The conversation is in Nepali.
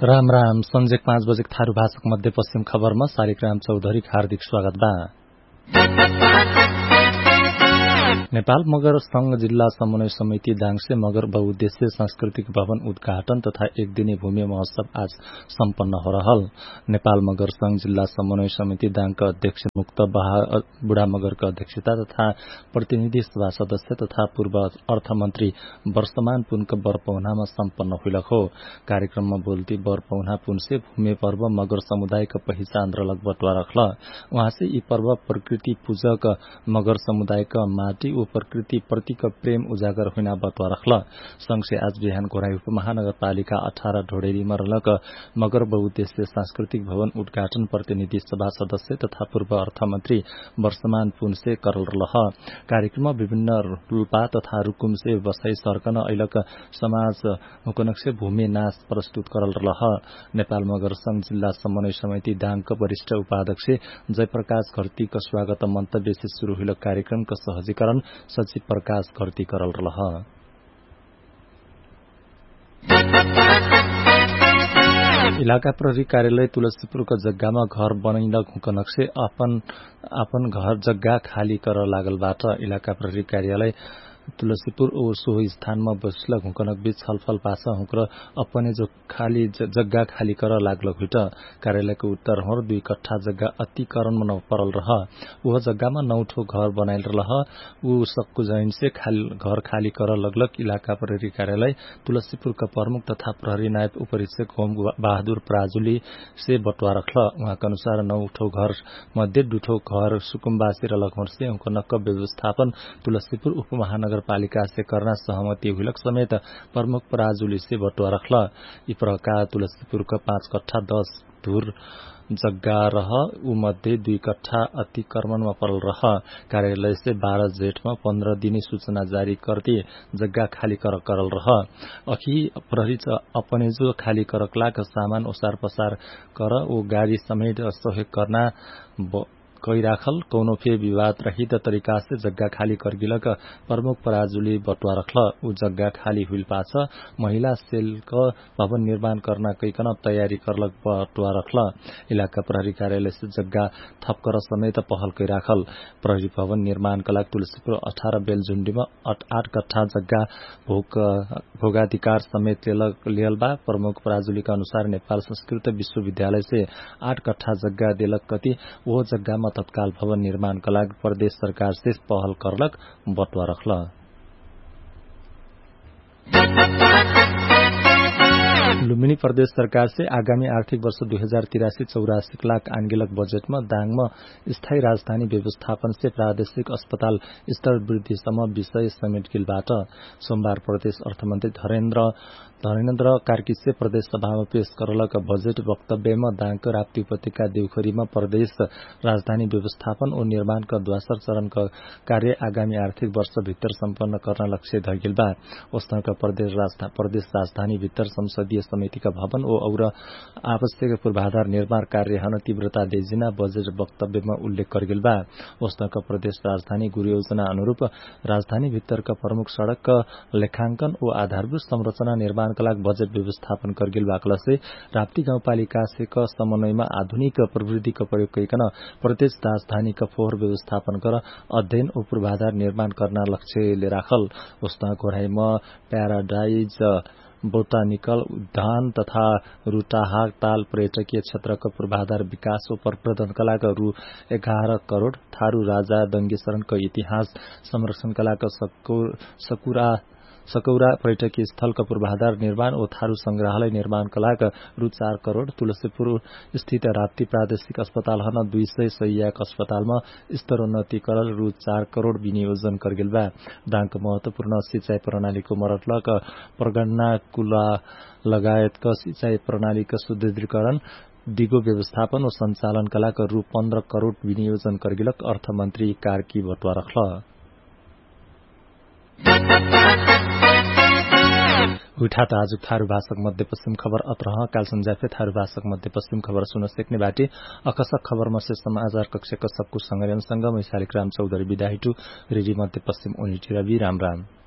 राम राम संजेक 5 बजे थारू भाषक मध्यपश्चिम खबरमा शालिग्राम चौधरी हार्दिक स्वागत बा। नेपाल मगर संघ जिल्ला समन्वय समिति दाङसे मगर बहुउद्देश्य सांस्कृतिक भवन उद्घाटन तथा एक दिने भूमि महोत्सव आज सम्पन्न हो रहल। नेपाल मगर संघ जिल्ला समन्वय समिति दाङका अध्यक्ष मुक्त बुढा मगरका अध्यक्षता तथा प्रतिनिधि सभा सदस्य तथा पूर्व अर्थमन्त्री वर्षमान पुनका बरपौनामा सम्पन्न हुइलक हो। कार्यक्रममा बोल्ती बरपौना पुनसे भूमि पर्व मगर समुदायका पहिचान रलक बटुवा रखल। उहाँसे यी पर्व प्रकृति पूजक मगर समुदायका माटी प्रकृति प्रतिक प्रेम उजागर हुना बटुवा रखल। संघसे आज बिहान घोराई उपमहानगरपालिका 18 ढोडेरीमा रलक मगर बहुउद्देश्य सांस्कृतिक भवन उद्घाटन प्रतिनिधि सभा सदस्य तथा पूर्व अर्थमन्त्री वर्षमान पुनसे करल रह। कार्यक्रममा विभिन्न रूपा तथा रुकुमसे बसाई सर्कन ऐलक समाज हुकनक्से भूमि नाच प्रस्तुत करल रह। नेपाल मगर संघ जिल्ला समन्वय समिति दाङका वरिष्ठ उपाध्यक्ष जयप्रकाश घरतीका स्वागत मन्तव्य से शुरू हुइल कार्यक्रमका सहजीकरण सचिव प्रकाश घरती करल रह। इलाका प्रहरी कार्यालय तुलसीपुरका जग्गामा घर बनैलक हुकनक्से अपन घर जग्गा खाली कर लागलबाट इलाका प्रहरी कार्यालय तुलसीपुर ओ सोही स्थानमा बसलक हुकनक बीच छलफल पास हुकर अपने जो खाली जग्गा खाली कर लागलक हुइट कार्यालयको उत्तर होर 2 कट्ठा जग्गा अतिक्रमण में परल रह। वह जग्गामा 9 ठो घर बनाइल रह। उ सक्कु जैन से घर खाली कर लगलक। इलाका प्रहरी कार्यालय तुलसीपुरका प्रमुख तथा प्रहरी नायब उपरीक्षक होम बहादुर प्राजुली से बटुवा रखल। उहाँका अनुसार 9 ठो घर मध्ये 2 ठो घर सुकुम्बासी रलक होरसे हुकनक व्यवस्थापन तुलसीपुर उपमहानगरपालिका से करना सहमति हुइलक समेत प्रमुख प्राजुली से बटुवा रखल। यी प्रकार तुलसीपुरका 5 कट्ठा 10 धुर जग्गा रह उ मध्ये 2 कट्ठा अतिक्रमण में परल रह। कार्यालय से 12 जेठमा 15 दिनी सूचना जारी करती जग्गा खाली करल रह। अखि प्रहरी अपने जो खाली करकलाक सामान ओसार पसार कर ओ गाड़ी समेत सहयोग करना कई राखल कौनो फे विवाद रहित तरीका से जग्गा खाली करगिलक प्रमुख पराजुली बटुवा रखल। उ जग्गा खाली हुइल पाछ महिला सेल क भवन निर्माण करना कैकन तयारी करलक बटुवा रखल। इलाका प्रहरी कार्यालय से जग्गा थप कर समेत पहल कई राखल। प्रहरी भवन निर्माण कलाक तुलसीपुर 18 बेलझुण्डीमा 8 कट्ठा जग्गा भोगाधिकार समेत लियल बा। प्रमुख पराजुलीका अनुसार नेपाल संस्कृत विश्वविद्यालय से 8 कट्ठा जग्गा देलक कति वो जग्गामा तत्काल भवन निर्माण का लागि प्रदेश सरकार से पहल करलक बटुवा रखल। लुम्बिनी प्रदेश सरकार से आगामी आर्थिक वर्ष 2083-84 लाख आन्गिलक बजेटमा दाङमा स्थायी राजधानी व्यवस्थापन से प्रादेशिक अस्पताल स्तर वृद्धिसम्म विषय समेटगिलबाट सोमबार प्रदेश अर्थमन्त्री धरेन्द्र कार्की से प्रदेश सभामा पेश करलक बजेट वक्तव्यमा दाङका राप्ती उपत्यका देउखरीमा प्रदेश राजधानी व्यवस्थापन और निर्माण का दोस्रो चरणका कार्य आगामी आर्थिक वर्ष भित्र सम्पन्न गर्न लक्ष्य धगिल बा। उस्तरका प्रदेश राजधानी भित्र संसदीय समितिका भवन और आवश्यक पूर्वाधार निर्माण कार्य हन तीव्रता देजिना बजेट वक्तव्यमा उल्लेख करगिल बा। उस्तरका प्रदेश राजधानी गुरु योजना अनुरूप राजधानी भित्रका प्रमुख सड़क लेखांकन और आधारभूत संरचना निर्माण बजेट व्यवस्थापन करगिल बाकला से राप्ती गाउँपालिका से समन्वयमा आधुनिक प्रविधि का प्रयोग गरिकन प्रदेश राजधानी का फोहोर व्यवस्थापन कर अध्ययन और पूर्वाधार निर्माण करना लक्ष्य राखल। उस्ता घोराईमा प्याराडाइज बोटानिकल उद्यान तथा रुटाहा ताल पर्यटकीय क्षेत्रको पूर्वाधार विकास और प्रवर्धन कलाका रु 11 करोड़ थारू राजा दंगेशरणको इतिहास संरक्षण कलाका सकौरा पर्यटकीय स्थल का पूर्वाधार निर्माण और थारू संग्रहालय निर्माण कलाका रु 4 करोड़ तुलसीपुर स्थित राप्ती प्रादेशिक अस्पताल हन 200 शय्याक अस्पतालमा स्तरोन्नति करल रु 4 करोड़ विनियोजन करगिल बा। दाङको महत्वपूर्ण सिंचाई प्रणालीको मरतलक प्रगणना कुला लगायतका सिंचाई प्रणालीका सुदृढीकरण दिगो व्यवस्थापन और संचालन कलाका रु 15 करोड़ विनियोजन करगिलक अर्थमन्त्री कार्की बटुवा रखल। उठाता आज थारू भाषक मध्यपश्चिम खबर अत्रह काल संजाफे थारू भाषक मध्यपश्चिम खबर सुन सेक्ने बाटे अकसक खबरमा से समाचार कक्षका सबको संगठन संग मै शालिग्राम चौधरी विदा हिटु रेडी मध्यपश्चिम उनिटी रवि राम राम।